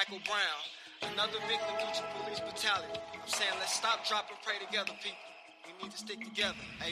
Michael Brown, another victim due to police brutality. I'm saying let's stop, drop, and pray together, people. We need to stick together.